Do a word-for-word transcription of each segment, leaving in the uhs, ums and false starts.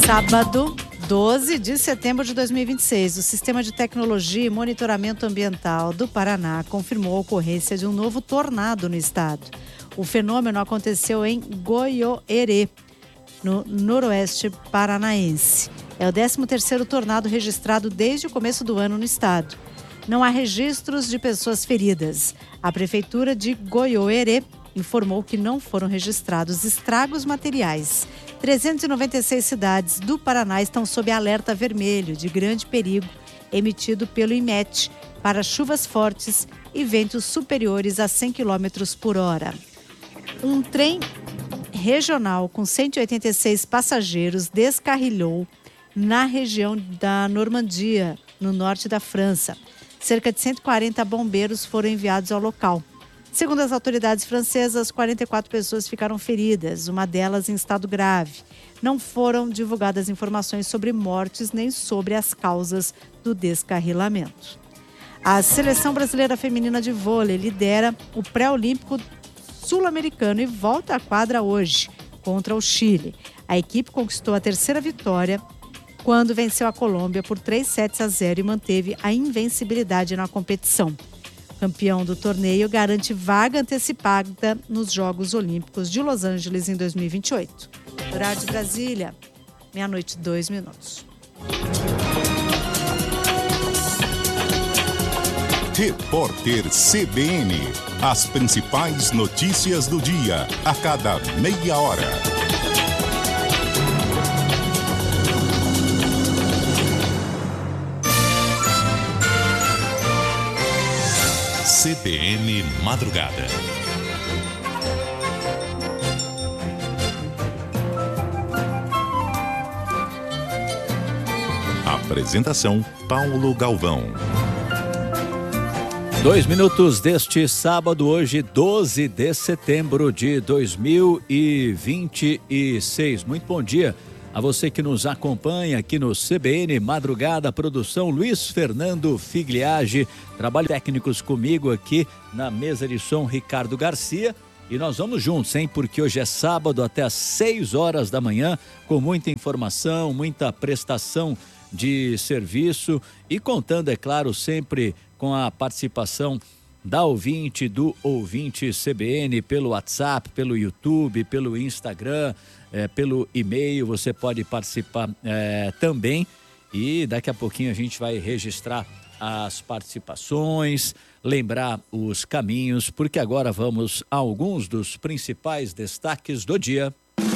Sábado, doze de setembro de dois mil e vinte e seis, o Sistema de Tecnologia e Monitoramento Ambiental do Paraná confirmou a ocorrência de um novo tornado no estado. O fenômeno aconteceu em Goiôerê, no noroeste paranaense. É o décimo terceiro tornado registrado desde o começo do ano no estado. Não há registros de pessoas feridas. A Prefeitura de Goiôerê informou que não foram registrados estragos materiais. trezentas e noventa e seis cidades do Paraná estão sob alerta vermelho de grande perigo emitido pelo IMET para chuvas fortes e ventos superiores a cem quilômetros por hora. Um trem regional com cento e oitenta e seis passageiros descarrilhou na região da Normandia, no norte da França. Cerca de cento e quarenta bombeiros foram enviados ao local. Segundo as autoridades francesas, quarenta e quatro pessoas ficaram feridas, uma delas em estado grave. Não foram divulgadas informações sobre mortes nem sobre as causas do descarrilamento. A Seleção Brasileira Feminina de Vôlei lidera o pré-olímpico sul-americano e volta à quadra hoje, contra o Chile. A equipe conquistou a terceira vitória quando venceu a Colômbia por três sets a zero e manteve a invencibilidade na competição. Campeão do torneio garante vaga antecipada nos Jogos Olímpicos de Los Angeles em dois mil e vinte e oito. Horário de Brasília, meia-noite, dois minutos. Repórter C B N. As principais notícias do dia, a cada meia hora. C B N Madrugada. Apresentação: Paulo Galvão. Dois minutos deste sábado, hoje, doze de setembro de dois mil e vinte e seis. Muito bom dia a você que nos acompanha aqui no C B N Madrugada, produção Luiz Fernando Figliage, trabalho técnicos comigo aqui na mesa de som Ricardo Garcia, e nós vamos juntos, hein? Porque hoje é sábado até às seis horas da manhã, com muita informação, muita prestação de serviço e contando, é claro, sempre com a participação da ouvinte, do ouvinte C B N, pelo WhatsApp, pelo YouTube, pelo Instagram, é, pelo e-mail. Você pode participar é, também, e daqui a pouquinho a gente vai registrar as participações, lembrar os caminhos, porque agora vamos a alguns dos principais destaques do dia.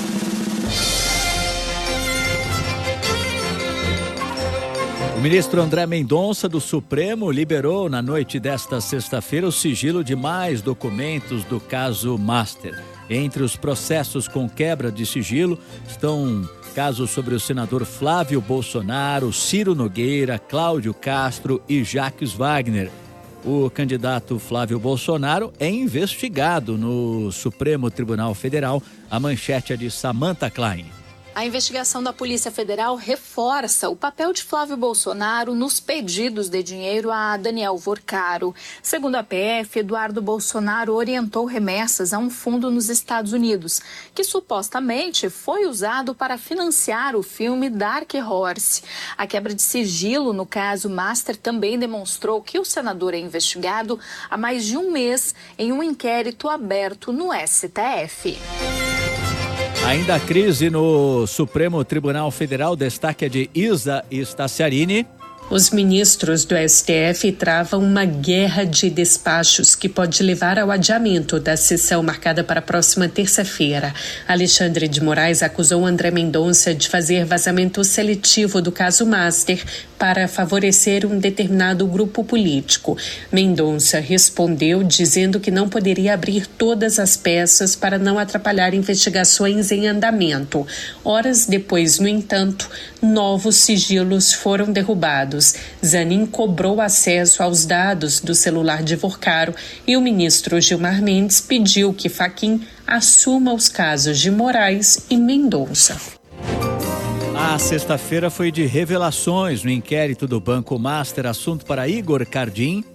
O ministro André Mendonça, do Supremo, liberou na noite desta sexta-feira o sigilo de mais documentos do caso Master. Entre os processos com quebra de sigilo estão casos sobre o senador Flávio Bolsonaro, Ciro Nogueira, Cláudio Castro e Jacques Wagner. O candidato Flávio Bolsonaro é investigado no Supremo Tribunal Federal. A manchete é de Samantha Klein. A investigação da Polícia Federal reforça o papel de Flávio Bolsonaro nos pedidos de dinheiro a Daniel Vorcaro. Segundo a P F, Eduardo Bolsonaro orientou remessas a um fundo nos Estados Unidos, que supostamente foi usado para financiar o filme Dark Horse. A quebra de sigilo no caso Master também demonstrou que o senador é investigado há mais de um mês em um inquérito aberto no S T F. Ainda a crise no Supremo Tribunal Federal, destaque é de Isa Staciarini. Os ministros do S T F travam uma guerra de despachos que pode levar ao adiamento da sessão marcada para a próxima terça-feira. Alexandre de Moraes acusou André Mendonça de fazer vazamento seletivo do caso Master para favorecer um determinado grupo político. Mendonça respondeu dizendo que não poderia abrir todas as peças para não atrapalhar investigações em andamento. Horas depois, no entanto, novos sigilos foram derrubados. Zanin cobrou acesso aos dados do celular de Vorcaro e o ministro Gilmar Mendes pediu que Fachin assuma os casos de Moraes e Mendonça. A sexta-feira foi de revelações no inquérito do Banco Master, assunto para Igor Cardim.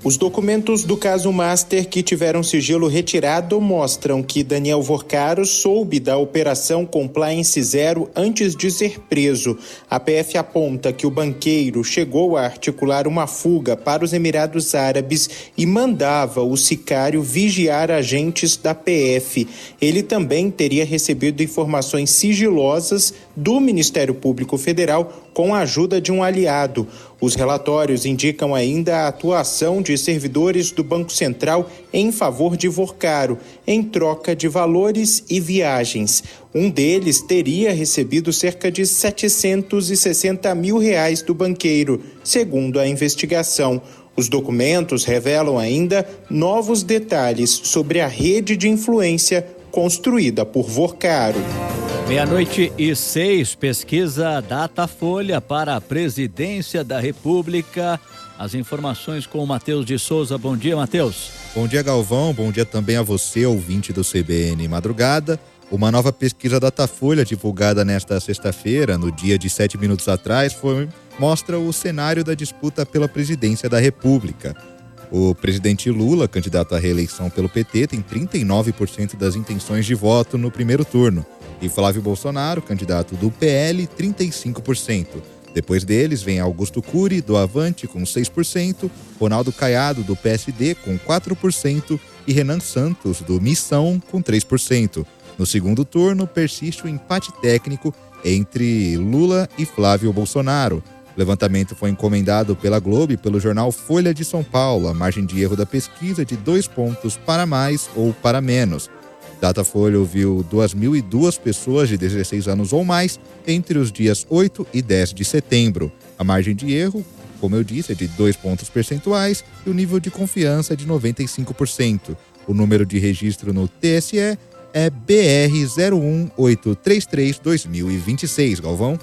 Os documentos do caso Master que tiveram sigilo retirado mostram que Daniel Vorcaro soube da operação Compliance Zero antes de ser preso. A P F aponta que o banqueiro chegou a articular uma fuga para os Emirados Árabes e mandava o sicário vigiar agentes da P F. Ele também teria recebido informações sigilosas do Ministério Público Federal com a ajuda de um aliado. Os relatórios indicam ainda a atuação de servidores do Banco Central em favor de Vorcaro, em troca de valores e viagens. Um deles teria recebido cerca de setecentos e sessenta mil reais do banqueiro, segundo a investigação. Os documentos revelam ainda novos detalhes sobre a rede de influência construída por Vorcaro. Meia-noite e seis, pesquisa Datafolha para a Presidência da República. As informações com o Matheus de Souza. Bom dia, Matheus. Bom dia, Galvão. Bom dia também a você, ouvinte do C B N Madrugada. Uma nova pesquisa Datafolha, divulgada nesta sexta-feira, no dia de sete minutos atrás, foi, mostra o cenário da disputa pela Presidência da República. O presidente Lula, candidato à reeleição pelo P T, tem trinta e nove por cento das intenções de voto no primeiro turno. E Flávio Bolsonaro, candidato do P L, trinta e cinco por cento. Depois deles vem Augusto Cury, do Avante, com seis por cento, Ronaldo Caiado, do P S D, com quatro por cento e Renan Santos, do Missão, com três por cento. No segundo turno, persiste o empate técnico entre Lula e Flávio Bolsonaro. O levantamento foi encomendado pela Globo e pelo jornal Folha de São Paulo. A margem de erro da pesquisa é de dois pontos para mais ou para menos. Datafolha ouviu duas mil e duas pessoas de dezesseis anos ou mais entre os dias oito e dez de setembro. A margem de erro, como eu disse, é de dois pontos percentuais e o nível de confiança é de noventa e cinco por cento. O número de registro no T S E é B R zero um oito três três barra dois mil e vinte e seis, Galvão.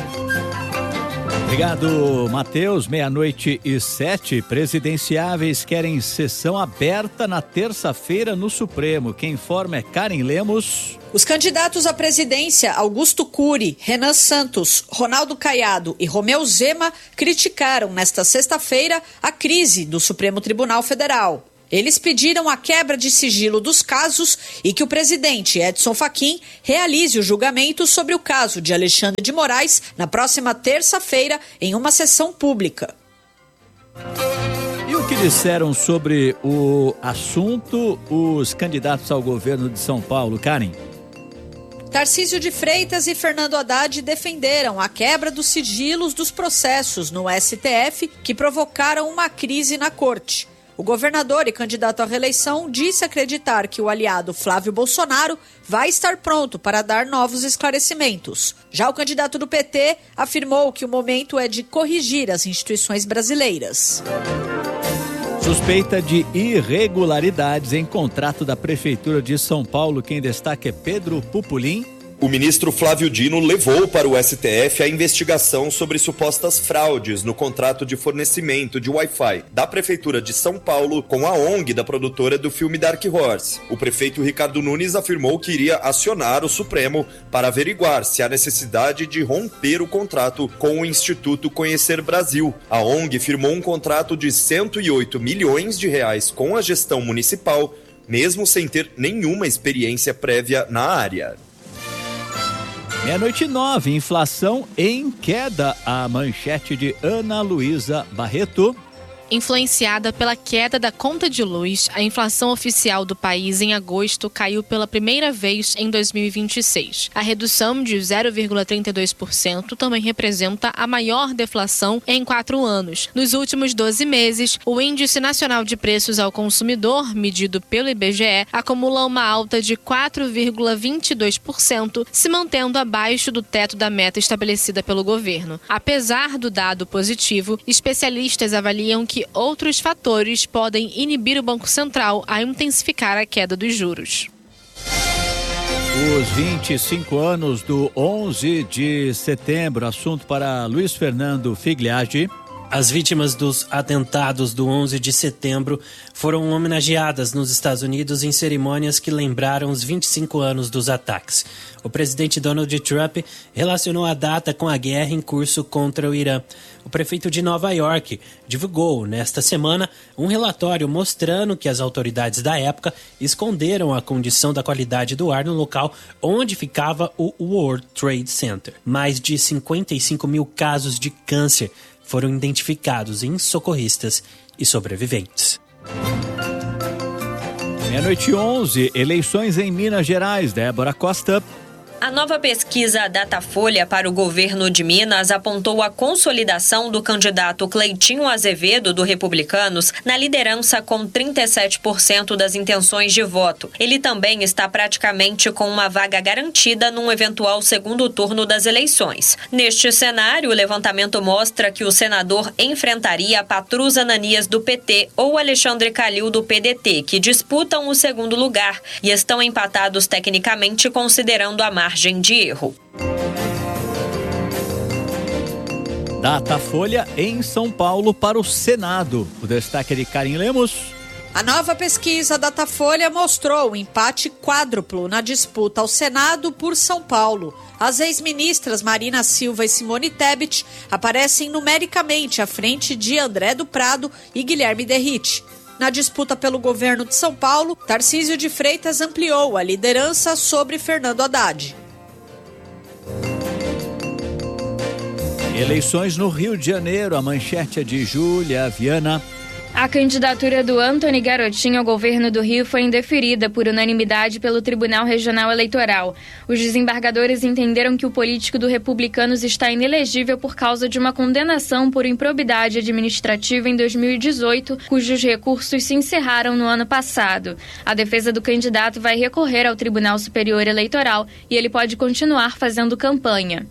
Obrigado, Matheus. Meia-noite e sete. Presidenciáveis querem sessão aberta na terça-feira no Supremo. Quem informa é Karen Lemos. Os candidatos à presidência, Augusto Cury, Renan Santos, Ronaldo Caiado e Romeu Zema, criticaram nesta sexta-feira a crise do Supremo Tribunal Federal. Eles pediram a quebra de sigilo dos casos e que o presidente Edson Fachin realize o julgamento sobre o caso de Alexandre de Moraes na próxima terça-feira em uma sessão pública. E o que disseram sobre o assunto os candidatos ao governo de São Paulo, Karen? Tarcísio de Freitas e Fernando Haddad defenderam a quebra dos sigilos dos processos no S T F que provocaram uma crise na corte. O governador e candidato à reeleição disse acreditar que o aliado Flávio Bolsonaro vai estar pronto para dar novos esclarecimentos. Já o candidato do P T afirmou que o momento é de corrigir as instituições brasileiras. Suspeita de irregularidades em contrato da Prefeitura de São Paulo. Quem destaca é Pedro Pupolin. O ministro Flávio Dino levou para o S T F a investigação sobre supostas fraudes no contrato de fornecimento de Wi-Fi da Prefeitura de São Paulo com a O N G da produtora do filme Dark Horse. O prefeito Ricardo Nunes afirmou que iria acionar o Supremo para averiguar se há necessidade de romper o contrato com o Instituto Conhecer Brasil. A O N G firmou um contrato de cento e oito milhões de reais com a gestão municipal, mesmo sem ter nenhuma experiência prévia na área. Meia-noite nove, inflação em queda. A manchete de Ana Luísa Barreto. Influenciada pela queda da conta de luz, a inflação oficial do país em agosto caiu pela primeira vez em dois mil e vinte e seis. A redução de zero vírgula trinta e dois por cento também representa a maior deflação em quatro anos. Nos últimos doze meses, o Índice Nacional de Preços ao Consumidor, medido pelo I B G E, acumula uma alta de quatro vírgula vinte e dois por cento, se mantendo abaixo do teto da meta estabelecida pelo governo. Apesar do dado positivo, especialistas avaliam que outros fatores podem inibir o Banco Central a intensificar a queda dos juros. Os vinte e cinco anos do onze de setembro, assunto para Luiz Fernando Figliagi. As vítimas dos atentados do onze de setembro foram homenageadas nos Estados Unidos em cerimônias que lembraram os vinte e cinco anos dos ataques. O presidente Donald Trump relacionou a data com a guerra em curso contra o Irã. O prefeito de Nova York divulgou nesta semana um relatório mostrando que as autoridades da época esconderam a condição da qualidade do ar no local onde ficava o World Trade Center. Mais de cinquenta e cinco mil casos de câncer foram identificados em socorristas e sobreviventes. Meia-noite e onze, eleições em Minas Gerais. Débora Costa. A nova pesquisa Datafolha para o governo de Minas apontou a consolidação do candidato Cleitinho Azevedo, do Republicanos, na liderança com trinta e sete por cento das intenções de voto. Ele também está praticamente com uma vaga garantida num eventual segundo turno das eleições. Neste cenário, o levantamento mostra que o senador enfrentaria Patrus Ananias, do P T, ou Alexandre Calil, do P D T, que disputam o segundo lugar e estão empatados tecnicamente, considerando a margem de erro. Datafolha em São Paulo para o Senado. O destaque é de Karim Lemos. A nova pesquisa Datafolha mostrou um empate quádruplo na disputa ao Senado por São Paulo. As ex-ministras Marina Silva e Simone Tebet aparecem numericamente à frente de André do Prado e Guilherme Derrite. Na disputa pelo governo de São Paulo, Tarcísio de Freitas ampliou a liderança sobre Fernando Haddad. Eleições no Rio de Janeiro. A manchete é de Júlia Viana. A candidatura do Antony Garotinho ao governo do Rio foi indeferida por unanimidade pelo Tribunal Regional Eleitoral. Os desembargadores entenderam que o político do Republicanos está inelegível por causa de uma condenação por improbidade administrativa em dois mil e dezoito, cujos recursos se encerraram no ano passado. A defesa do candidato vai recorrer ao Tribunal Superior Eleitoral e ele pode continuar fazendo campanha.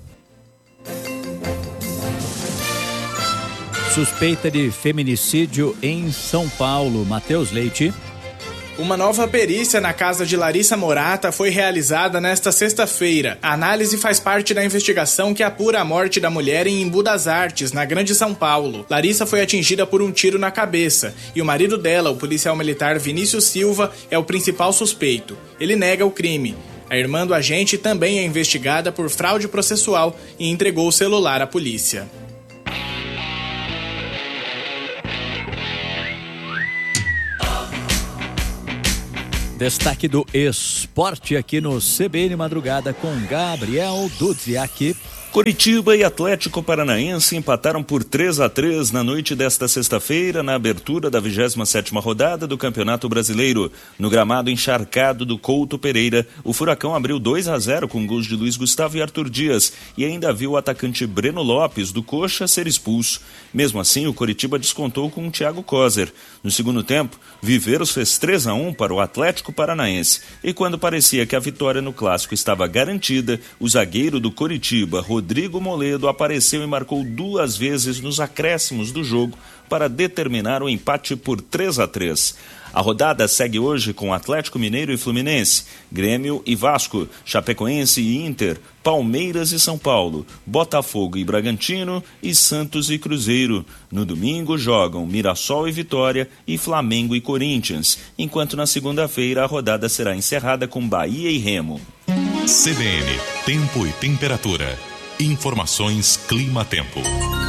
Suspeita de feminicídio em São Paulo. Matheus Leite. Uma nova perícia na casa de Larissa Morata foi realizada nesta sexta-feira. A análise faz parte da investigação que apura a morte da mulher em Embu das Artes, na Grande São Paulo. Larissa foi atingida por um tiro na cabeça e o marido dela, o policial militar Vinícius Silva, é o principal suspeito. Ele nega o crime. A irmã do agente também é investigada por fraude processual e entregou o celular à polícia. Destaque do esporte aqui no C B N Madrugada com Gabriel Dudziak. Coritiba e Atlético Paranaense empataram por três a três na noite desta sexta-feira, na abertura da vigésima sétima rodada do Campeonato Brasileiro. No gramado encharcado do Couto Pereira, o Furacão abriu dois a zero com gols de Luiz Gustavo e Arthur Dias e ainda viu o atacante Breno Lopes, do Coxa, ser expulso. Mesmo assim, o Coritiba descontou com o Thiago Kozer. No segundo tempo, Viveiros fez três a um para o Atlético Paranaense. E quando parecia que a vitória no Clássico estava garantida, o zagueiro do Coritiba, Rodrigo Moledo, apareceu e marcou duas vezes nos acréscimos do jogo para determinar o empate por três a três. A rodada segue hoje com Atlético Mineiro e Fluminense, Grêmio e Vasco, Chapecoense e Inter, Palmeiras e São Paulo, Botafogo e Bragantino e Santos e Cruzeiro. No domingo jogam Mirassol e Vitória e Flamengo e Corinthians, enquanto na segunda-feira a rodada será encerrada com Bahia e Remo. C B N, tempo e temperatura. Informações Clima-Tempo.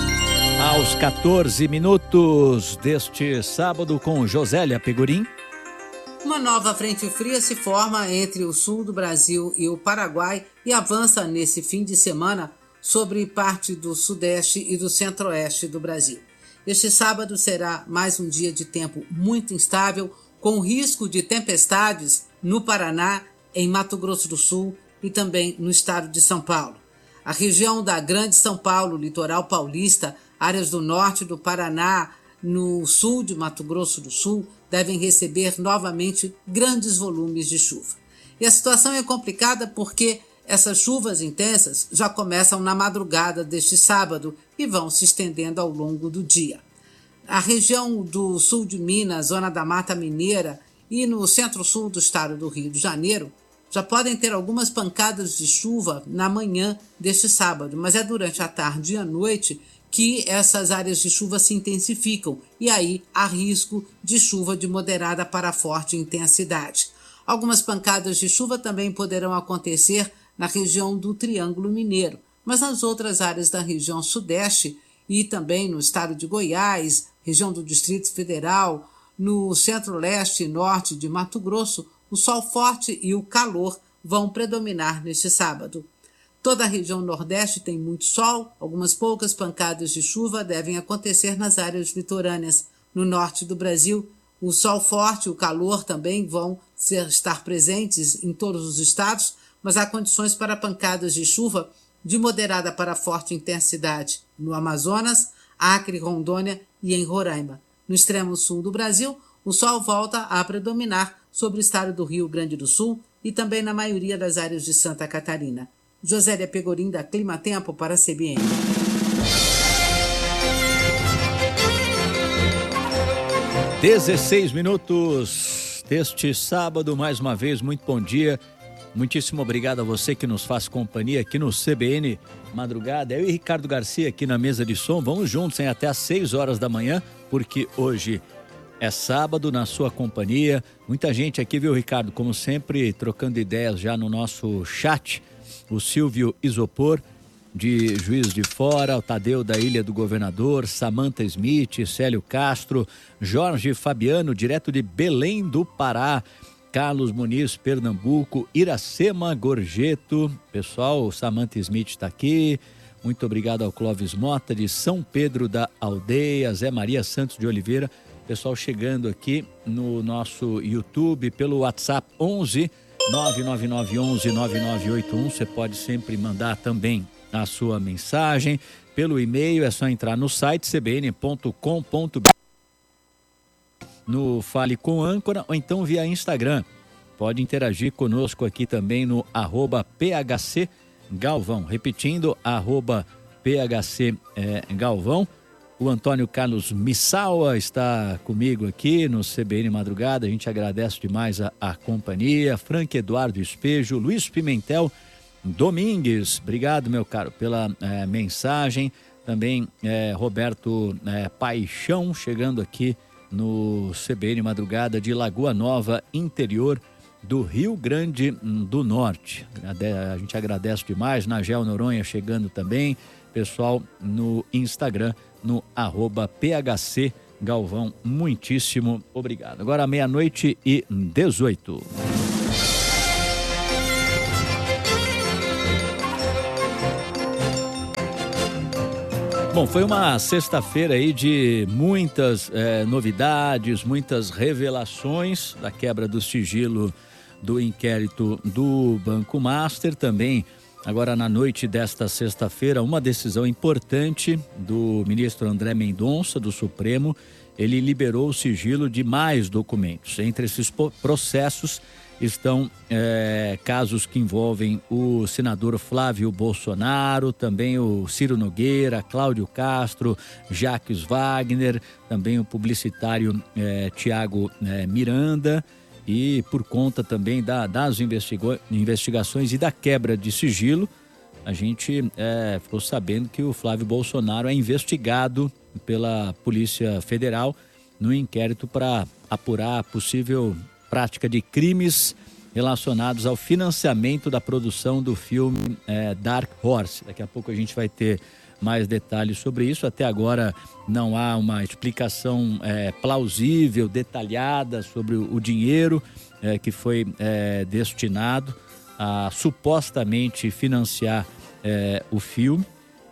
Aos quatorze minutos deste sábado com Josélia Pegorim. Uma nova frente fria se forma entre o sul do Brasil e o Paraguai e avança nesse fim de semana sobre parte do sudeste e do centro-oeste do Brasil. Este sábado será mais um dia de tempo muito instável, com risco de tempestades no Paraná, em Mato Grosso do Sul e também no estado de São Paulo. A região da Grande São Paulo, litoral paulista, áreas do norte do Paraná, no sul de Mato Grosso do Sul, devem receber novamente grandes volumes de chuva. E a situação é complicada porque essas chuvas intensas já começam na madrugada deste sábado e vão se estendendo ao longo do dia. A região do sul de Minas, zona da Mata Mineira e no centro-sul do estado do Rio de Janeiro já podem ter algumas pancadas de chuva na manhã deste sábado, mas é durante a tarde e a noite que essas áreas de chuva se intensificam e aí há risco de chuva de moderada para forte intensidade. Algumas pancadas de chuva também poderão acontecer na região do Triângulo Mineiro, mas nas outras áreas da região sudeste e também no estado de Goiás, região do Distrito Federal, no centro-leste e norte de Mato Grosso, o sol forte e o calor vão predominar neste sábado. Toda a região nordeste tem muito sol, algumas poucas pancadas de chuva devem acontecer nas áreas litorâneas. No norte do Brasil, o sol forte e o calor também vão ser, estar presentes em todos os estados, mas há condições para pancadas de chuva de moderada para forte intensidade no Amazonas, Acre, Rondônia e em Roraima. No extremo sul do Brasil, o sol volta a predominar sobre o estado do Rio Grande do Sul e também na maioria das áreas de Santa Catarina. Josélia Pegorim, da Clima Tempo, para a C B N. dezesseis minutos deste sábado, mais uma vez, muito bom dia. Muitíssimo obrigado a você que nos faz companhia aqui no C B N Madrugada. Eu e Ricardo Garcia aqui na mesa de som, vamos juntos hein, até às seis horas da manhã, porque hoje é sábado na sua companhia. Muita gente aqui, viu, Ricardo? Como sempre, trocando ideias já no nosso chat. O Silvio Isopor, de Juiz de Fora, o Tadeu da Ilha do Governador, Samantha Smith, Célio Castro, Jorge Fabiano, direto de Belém do Pará, Carlos Muniz, Pernambuco, Iracema Gorjeto, pessoal, o Samantha Smith está aqui, muito obrigado ao Clóvis Mota, de São Pedro da Aldeia, Zé Maria Santos de Oliveira, pessoal chegando aqui no nosso YouTube, pelo WhatsApp onze nove nove nove onze nove nove oito um, você pode sempre mandar também a sua mensagem, pelo e-mail é só entrar no site c b n ponto com ponto b r, no Fale com Âncora ou então via Instagram. Pode interagir conosco aqui também no arroba P H C Galvão. Repetindo, arroba P H C é, Galvão. O Antônio Carlos Missaua está comigo aqui no C B N Madrugada. A gente agradece demais a, a companhia. Frank Eduardo Espejo, Luiz Pimentel Domingues. Obrigado, meu caro, pela é, mensagem. Também é, Roberto é, Paixão chegando aqui no C B N Madrugada de Lagoa Nova, interior do Rio Grande do Norte. A gente agradece demais. Nagel Noronha chegando também. Pessoal no Instagram, no arroba P H C Galvão. Muitíssimo obrigado. Agora meia-noite e dezoito. Bom, foi uma sexta-feira aí de muitas é, novidades, muitas revelações da quebra do sigilo do inquérito do Banco Master. Também, agora na noite desta sexta-feira, uma decisão importante do ministro André Mendonça, do Supremo. Ele liberou o sigilo de mais documentos. Entre esses processos estão é, casos que envolvem o senador Flávio Bolsonaro, também o Ciro Nogueira, Cláudio Castro, Jacques Wagner, também o publicitário é, Tiago é, Miranda, e por conta também da, das investigações e da quebra de sigilo, a gente é, ficou sabendo que o Flávio Bolsonaro é investigado pela Polícia Federal no inquérito para apurar a possível prática de crimes relacionados ao financiamento da produção do filme é, Dark Horse. Daqui a pouco a gente vai ter mais detalhes sobre isso. Até agora não há uma explicação é, plausível, detalhada sobre o, o dinheiro é, que foi é, destinado a supostamente financiar é, o filme.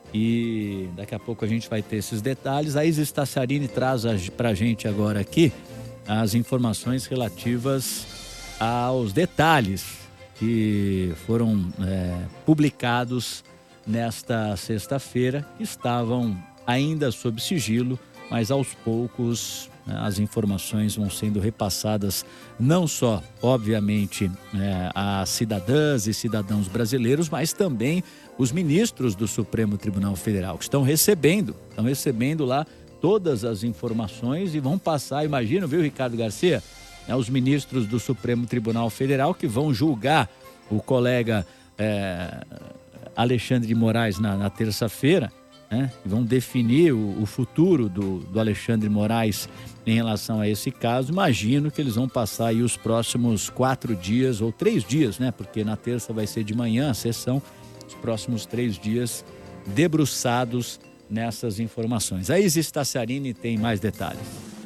E daqui a pouco a gente vai ter esses detalhes. A Isis Tassarini traz para a gente agora aqui as informações relativas aos detalhes que foram é, publicados nesta sexta-feira, que estavam ainda sob sigilo, mas aos poucos né, as informações vão sendo repassadas não só, obviamente, é, a cidadãs e cidadãos brasileiros, mas também os ministros do Supremo Tribunal Federal, que estão recebendo, estão recebendo lá todas as informações e vão passar, imagino, viu, Ricardo Garcia, né, os ministros do Supremo Tribunal Federal que vão julgar o colega é, Alexandre de Moraes na, na terça-feira, né? Vão definir o, o futuro do, do Alexandre Moraes em relação a esse caso. Imagino que eles vão passar aí os próximos quatro dias ou três dias, né? Porque na terça vai ser de manhã a sessão, os próximos três dias debruçados nessas informações. A Isis Tassiarini tem mais detalhes.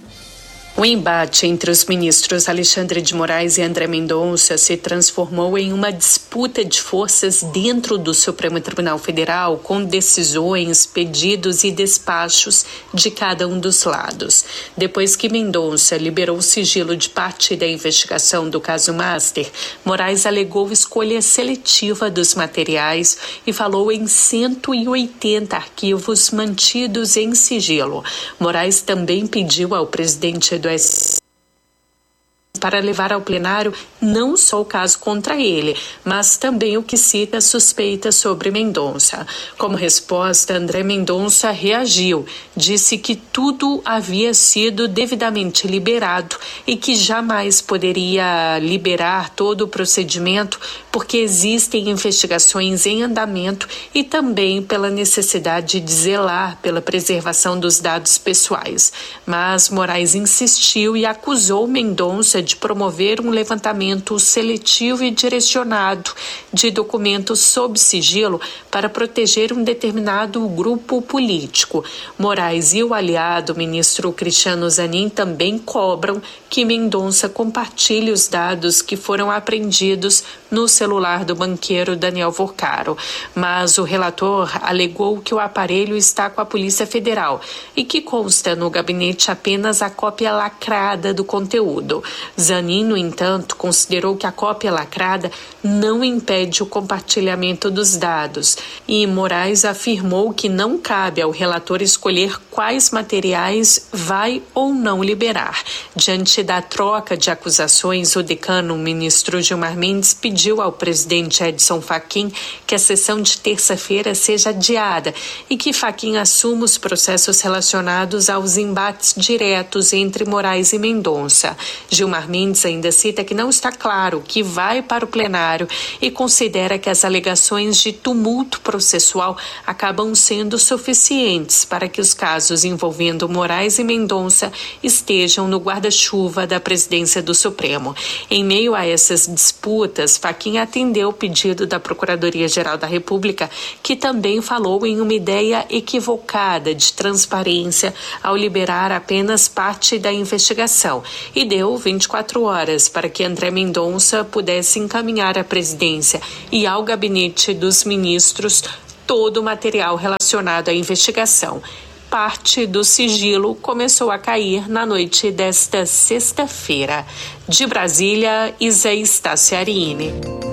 O embate entre os ministros Alexandre de Moraes e André Mendonça se transformou em uma disputa de forças dentro do Supremo Tribunal Federal, com decisões, pedidos e despachos de cada um dos lados. Depois que Mendonça liberou o sigilo de parte da investigação do caso Master, Moraes alegou escolha seletiva dos materiais e falou em cento e oitenta arquivos mantidos em sigilo. Moraes também pediu ao presidente do S para levar ao plenário não só o caso contra ele, mas também o que cita suspeitas sobre Mendonça. Como resposta, André Mendonça reagiu, disse que tudo havia sido devidamente liberado e que jamais poderia liberar todo o procedimento porque existem investigações em andamento e também pela necessidade de zelar pela preservação dos dados pessoais. Mas Moraes insistiu e acusou Mendonça de promover um levantamento seletivo e direcionado de documentos sob sigilo para proteger um determinado grupo político. Moraes e o aliado, ministro Cristiano Zanin, também cobram que Mendonça compartilhe os dados que foram apreendidos no celular do banqueiro Daniel Vorcaro. Mas o relator alegou que o aparelho está com a Polícia Federal e que consta no gabinete apenas a cópia lacrada do conteúdo. Zanin, no entanto, considerou que a cópia lacrada não impede o compartilhamento dos dados e Moraes afirmou que não cabe ao relator escolher quais materiais vai ou não liberar. Diante da troca de acusações, o decano, o ministro Gilmar Mendes, pediu ao presidente Edson Fachin que a sessão de terça-feira seja adiada e que Fachin assuma os processos relacionados aos embates diretos entre Moraes e Mendonça. Gilmar Mendes ainda cita que não está claro o que vai para o plenário e considera que as alegações de tumulto processual acabam sendo suficientes para que os casos envolvendo Moraes e Mendonça estejam no guarda-chuva da presidência do Supremo. Em meio a essas disputas, Fachin atendeu o pedido da Procuradoria-Geral da República, que também falou em uma ideia equivocada de transparência ao liberar apenas parte da investigação e deu vinte e quatro horas para que André Mendonça pudesse encaminhar à presidência e ao gabinete dos ministros todo o material relacionado à investigação. Parte do sigilo começou a cair na noite desta sexta-feira. De Brasília, Isaías Tassiarini.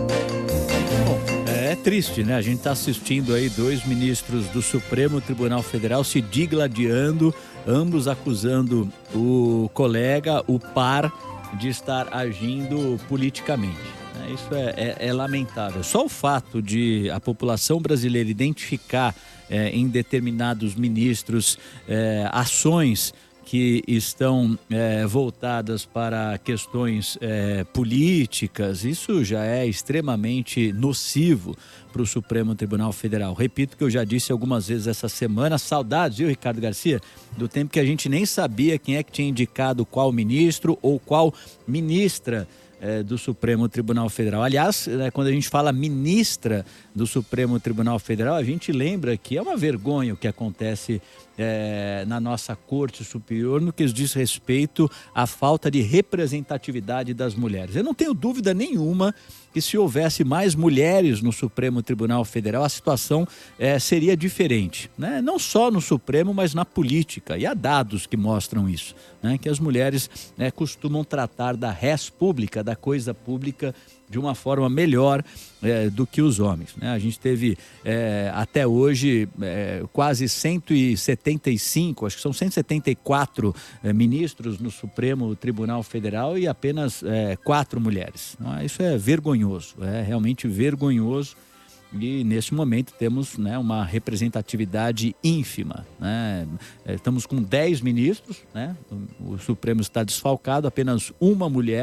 É triste, né? A gente está assistindo aí dois ministros do Supremo Tribunal Federal se digladiando, ambos acusando o colega, o par, de estar agindo politicamente. Isso é, é, é lamentável. Só o fato de a população brasileira identificar é, em determinados ministros é, ações que estão é, voltadas para questões é, políticas, isso já é extremamente nocivo para o Supremo Tribunal Federal. Repito que eu já disse algumas vezes essa semana, saudades, viu, Ricardo Garcia, do tempo que a gente nem sabia quem é que tinha indicado qual ministro ou qual ministra É, do Supremo Tribunal Federal. Aliás, né, quando a gente fala ministra do Supremo Tribunal Federal, a gente lembra que é uma vergonha o que acontece é, na nossa Corte Superior no que diz respeito à falta de representatividade das mulheres. Eu não tenho dúvida nenhuma que se houvesse mais mulheres no Supremo Tribunal Federal, a situação é, seria diferente, né? Não só no Supremo, mas na política. E há dados que mostram isso, né? Que as mulheres né, costumam tratar da res pública, da coisa pública, de uma forma melhor é, do que os homens, né? A gente teve é, até hoje é, quase cento e setenta e cinco, acho que são cento e setenta e quatro é, ministros no Supremo Tribunal Federal e apenas é, quatro mulheres. Isso é vergonhoso, é realmente vergonhoso. E nesse momento temos né, uma representatividade ínfima, né? Estamos com dez ministros, né? O Supremo está desfalcado, apenas uma mulher.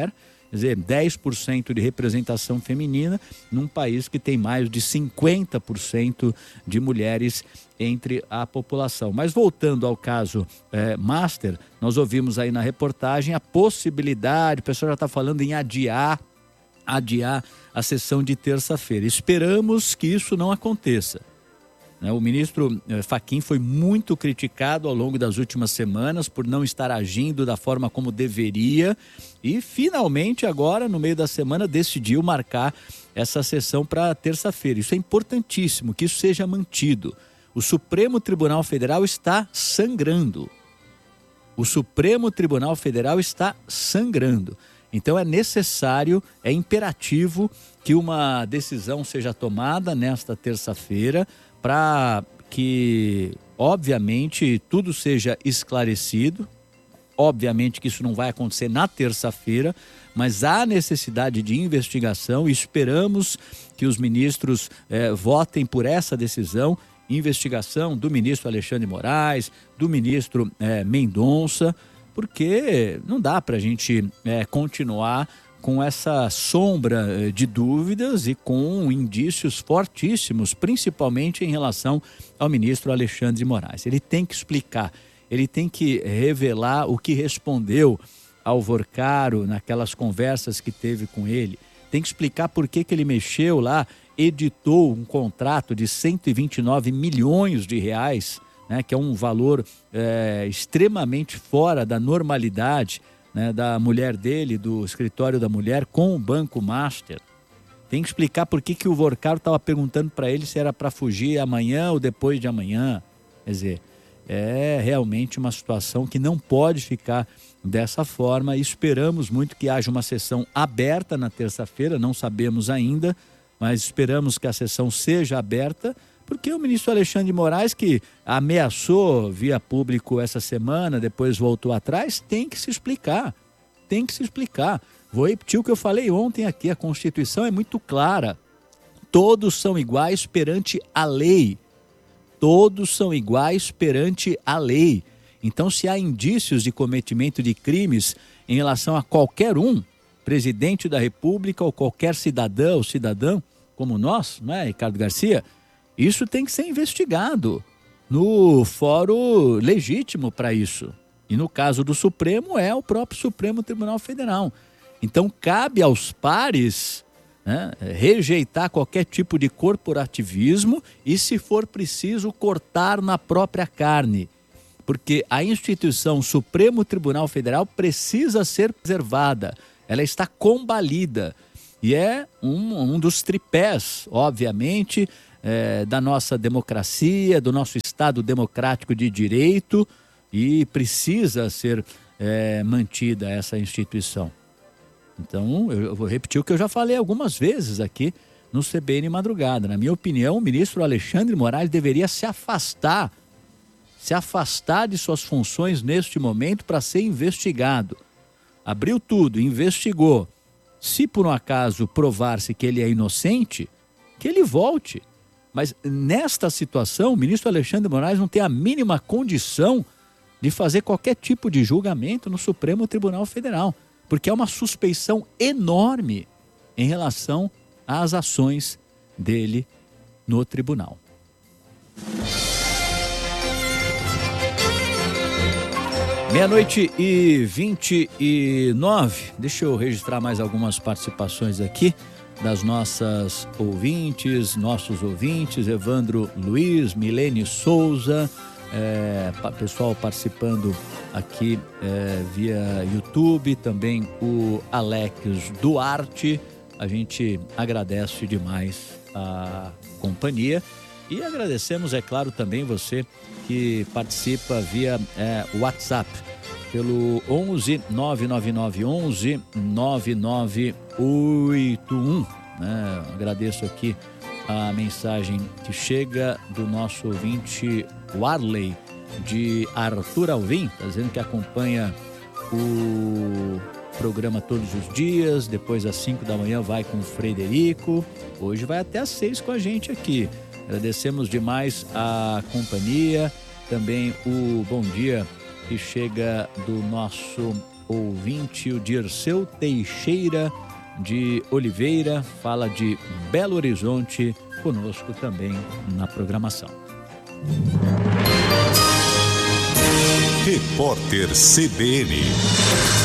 Quer dizer, dez por cento de representação feminina num país que tem mais de cinquenta por cento de mulheres entre a população. Mas voltando ao caso é, Master, nós ouvimos aí na reportagem a possibilidade, o pessoal já está falando em adiar, adiar a sessão de terça-feira. Esperamos que isso não aconteça. O ministro Fachin foi muito criticado ao longo das últimas semanas por não estar agindo da forma como deveria e finalmente agora, no meio da semana, decidiu marcar essa sessão para terça-feira. Isso é importantíssimo, que isso seja mantido. O Supremo Tribunal Federal está sangrando. O Supremo Tribunal Federal está sangrando. Então é necessário, é imperativo que uma decisão seja tomada nesta terça-feira para que, obviamente, tudo seja esclarecido. Obviamente que isso não vai acontecer na terça-feira, mas há necessidade de investigação e esperamos que os ministros eh, votem por essa decisão, investigação do ministro Alexandre de Moraes, do ministro eh, Mendonça, porque não dá para a gente eh, continuar com essa sombra de dúvidas e com indícios fortíssimos, principalmente em relação ao ministro Alexandre de Moraes. Ele tem que explicar, ele tem que revelar o que respondeu ao Vorcaro naquelas conversas que teve com ele, tem que explicar por que que ele mexeu lá, editou um contrato de cento e vinte e nove milhões de reais, né, que é um valor é, extremamente fora da normalidade, né, da mulher dele, do escritório da mulher, com o Banco Master. Tem que explicar por que que o Vorcaro estava perguntando para ele se era para fugir amanhã ou depois de amanhã. Quer dizer, é realmente uma situação que não pode ficar dessa forma. Esperamos muito que haja uma sessão aberta na terça-feira, não sabemos ainda, mas esperamos que a sessão seja aberta, porque o ministro Alexandre de Moraes, que ameaçou via público essa semana, depois voltou atrás, tem que se explicar, tem que se explicar. Vou repetir o que eu falei ontem aqui, a Constituição é muito clara, todos são iguais perante a lei, todos são iguais perante a lei. Então, se há indícios de cometimento de crimes em relação a qualquer um, presidente da República ou qualquer cidadão ou cidadã, como nós, não é, Ricardo Garcia? Isso tem que ser investigado no fórum legítimo para isso. E no caso do Supremo, é o próprio Supremo Tribunal Federal. Então, cabe aos pares, né, rejeitar qualquer tipo de corporativismo e, se for preciso, cortar na própria carne. Porque a instituição Supremo Tribunal Federal precisa ser preservada. Ela está combalida. E é um, um dos tripés, obviamente, É, da nossa democracia, do nosso Estado democrático de direito, e precisa ser é, mantida essa instituição. Então, eu vou repetir o que eu já falei algumas vezes aqui no C B N Madrugada. Na minha opinião, o ministro Alexandre de Moraes deveria se afastar, se afastar de suas funções neste momento para ser investigado. Abriu tudo, investigou. Se por um acaso provar-se que ele é inocente, que ele volte. Mas nesta situação, o ministro Alexandre de Moraes não tem a mínima condição de fazer qualquer tipo de julgamento no Supremo Tribunal Federal, porque é uma suspeição enorme em relação às ações dele no tribunal. Meia-noite e vinte e nove. Deixa eu registrar mais algumas participações aqui das nossas ouvintes, nossos ouvintes, Evandro Luiz, Milene Souza, é, pessoal participando aqui é, via YouTube, também o Alex Duarte. A gente agradece demais a companhia e agradecemos, é claro, também você que participa via é, WhatsApp pelo onze nove nove nove onze nove nove oito um. Né? Agradeço aqui a mensagem que chega do nosso ouvinte Warley de Arthur Alvim, está dizendo que acompanha o programa todos os dias, depois às cinco da manhã vai com o Frederico, hoje vai até às seis com a gente aqui. Agradecemos demais a companhia, também o bom dia que chega do nosso ouvinte, o Dirceu Teixeira de Oliveira, fala de Belo Horizonte, conosco também na programação. Repórter C B N.